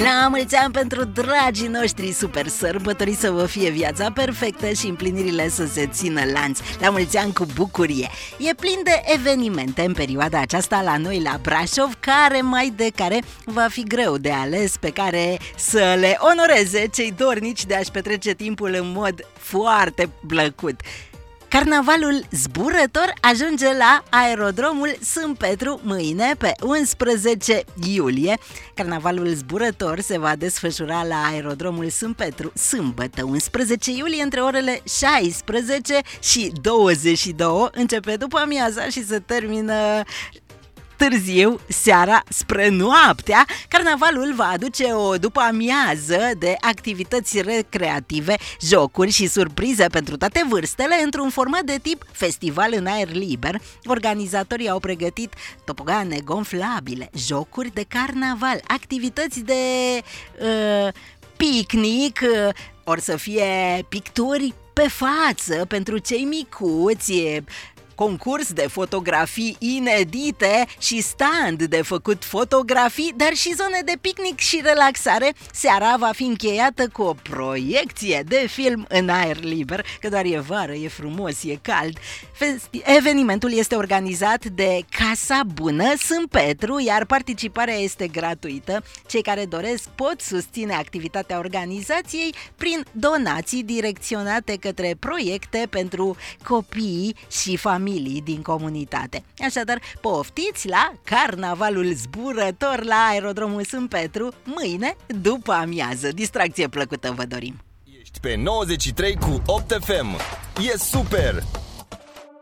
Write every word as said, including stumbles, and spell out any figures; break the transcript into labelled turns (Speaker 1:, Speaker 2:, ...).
Speaker 1: La mulți ani pentru dragii noștri super sărbători, să vă fie viața perfectă și împlinirile să se țină lanț. La mulți ani cu bucurie. E plin de evenimente în perioada aceasta la noi la Brașov, care mai de care va fi greu de ales pe care să le onoreze cei dornici de a-și petrece timpul în mod foarte plăcut. Carnavalul zburător ajunge la aerodromul Sâmpetru mâine, pe unsprezece iulie. Carnavalul zburător se va desfășura la aerodromul Sâmpetru sâmbătă, unsprezece iulie, între orele șaisprezece și douăzeci și două. Începe după amiaza și se termină târziu, seara, spre noaptea. Carnavalul va aduce o după-amiază de activități recreative, jocuri și surprize pentru toate vârstele, într-un format de tip festival în aer liber. Organizatorii au pregătit tobogane gonflabile, jocuri de carnaval, activități de uh, picnic, uh, or să fie picturi pe față pentru cei micuți, concurs de fotografii inedite și stand de făcut fotografii, dar și zone de picnic și relaxare. Seara va fi încheiată cu o proiecție de film în aer liber, că doar e vară, e frumos, e cald. Evenimentul este organizat de Casa Bună Sâmpetru, iar participarea este gratuită. Cei care doresc pot susține activitatea organizației prin donații direcționate către proiecte pentru copii și familii din comunitate. Așadar, poftiți la Carnavalul zburător la aerodromul Sâmpetru mâine după amiază. Distracție plăcută vă dorim!
Speaker 2: Ești pe nouăzeci și trei cu opt F M. E super!